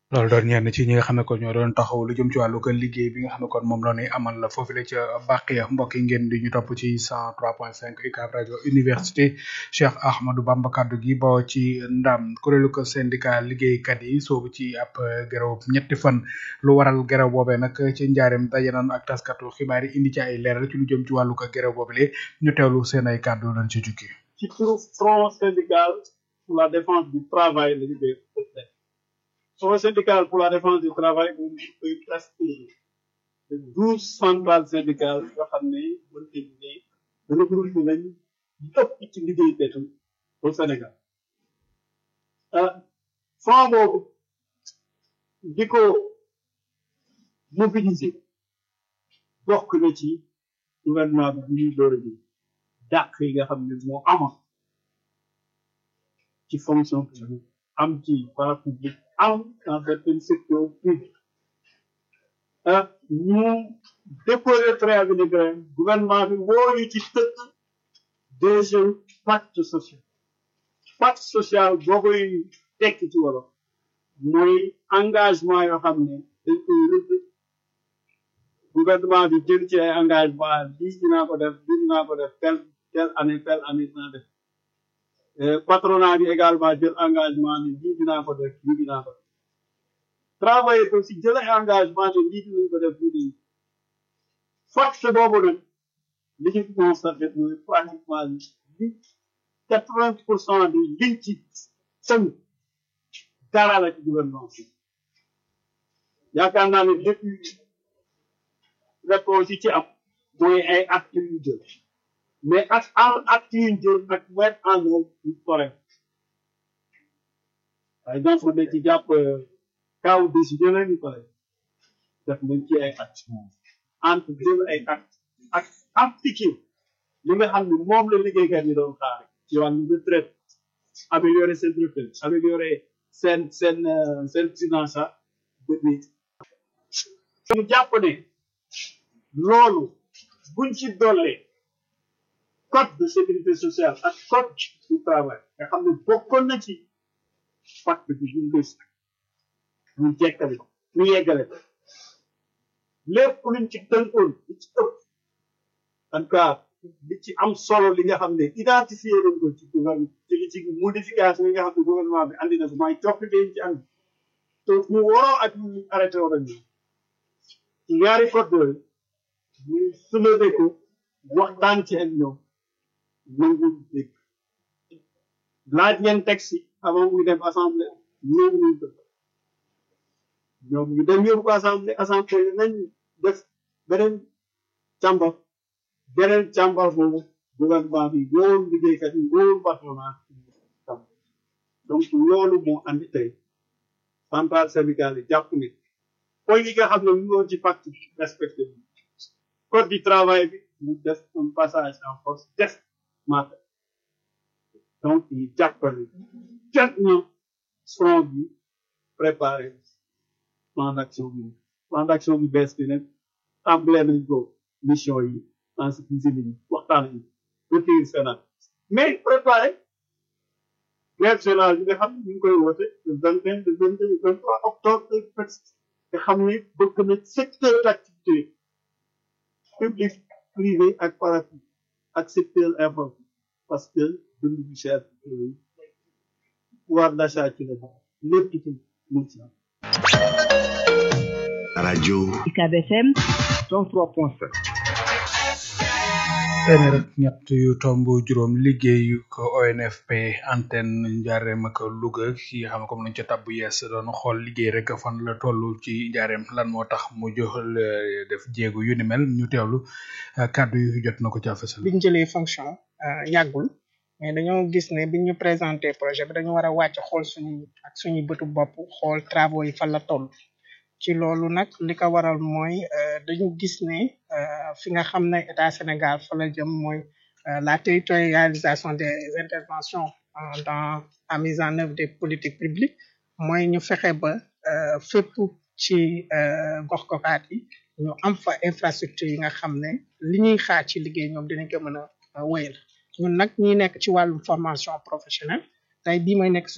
loolu doon ñenn ci ñi nga xam ne kon ñoo doon taxaw lu jëm ci wàllu ko liggéey bi nga xam ne kon moom la ñuy amal la foofu la ca Baqiya mbokk yi ngeen di ñu topp ci 103.5 UCAB rajo université Cheikh Ahmadou Bamba kaddu gi boo ci ndam kuréelu ko syndicat liggéeykat yi soobu ci ab gerew ñetti fan lu waral gerew boobee nag ci njaareem daje nañ ak taskatu xibaar yi indi ci ay leeral ci lu jëm ci wàllu ko gerew boobule ñu teewlu seen ay kaddu lañ ci jukki. ci turu front syndical pour la défense du travail la ñu koy front syndical pour la défense du travail moom ñu koy presque de 12 centrales syndicales yoo xam ne mën nañu ne regroupé nañ ñu ëpp ci liggéeykat au Sénégal front boobu di ko mobiliser bokk na ci gouvernement bi ñuy door a ji dàq yi nga xam ne moo amoon ci fonction publique am ci parapublic am dans certains secteurs privés ñu déposé préavis de grève gouvernement bi woo ñu ci tëkk deuxième pacte social boo koy tekki ci wolof mooy engagement yoo xam ne dañ koy rëdd gouvernement bi jël ci ay engagement lii dinaa ko def telle année dinaa def patronat bi également jël engagement ne lii dinaa ko def lii dinaa ko def travailler aussi jël ay engagement ne lii dinañ ko def lii dinañ force boobu nag li ñu constaté mooy pratiquement li 80% de liñ ci sën dara la ci gouvernement bi yaakaar naa ne depuis réponse yi ci am mooy ay actes yu jël mais actes yu jël ak mettre en œuvre du correct par exemple dañ ci jàpp kaw décision la ñu correct def nañ ci ay actes entre jël ay actes ak appliqué li nga xam ne moom la liggéeykat yi doon xaar ci wàllu retraite améliorer seen retraite améliorer seen finance depuis ñu jàpp ne loolu buñ ci dollee code de sécurité sociale ak code du travail nga xam ne bokkoon na ci pacte bi ñu gës ñu jekkale ko ñu yeggale ko lépp luñ ci tënkoon li ci ëpp en tout cas li ci am solo li nga xam ne identifié nañ ko ci gouvernement ci modification yi nga xam ne gouvernement bi andi na ko mooy coppite yi ci andi te ñu waroo ak ñu arrêté woon ak ci ñaari code yooyu ñu soulevé ko waxtaan ci ak ñoom nangu dégg laaj ngeen texte yi avant muy dem assemblée ñoom ñu dem yóbbu ko assemblée nañ def beneen càmbar boobu gouvernement bi wóor liggéeykat yi wóor patronat donc loolu moo andi tey centrale syndicale yi jàpp ne point yi nga xam ne mu ngi ci pacte respecté bi code du travail bi mu def un passage en force def maata donc ñu jàppale maintenant front bi préparé plan d'action bi bees bi nag tàmbalee nañ ko mission yi sensibiliser nañu waxtaan nañu retirer Sénat mais préparé grève générale bi nga xam ne ñu ngi koy woote le 23 octobre nga xam ne bëgg na secteur d'activité public privé ak parapublic ak secteur informel parce que dund bi cher pouvoir d'achat ci la lépp ci mu ci am. rajo UCAB FM 103.7 téeméer ak ñett yu tomb juróom liggéeyu ko ONFP antenne njaareem ak Louga ki nga xam ne comme nañ ca tabbu yees doon xool liggéey rek fan la toll ci njaareem lan moo tax mu joxal def jéego yu ni mel ñu teewlu kàddu yu jot na ko ca fësal. biñ jëlee fonction yàggul mais dañoo gis ne biñ ñu présenté projet bi dañu war a wàcc xool suñuy bëtu bopp xool travaux yi fan la toll. ci loolu nag li ko waral mooy dañu gis ne fi nga xam ne état Sénégal fa la jëm mooy la territorialisation des interventions dans la mise en œuvre des politiques publiques mooy ñu fexe ba fépp ci gox-goxaat yi ñu am fa infrastructure yi nga xam ne li ñuy xaar ci liggéey ñoom dinañ ko mën a wéyal ñun nag ñi nekk ci wàllum formation professionnelle tey bii mooy nekk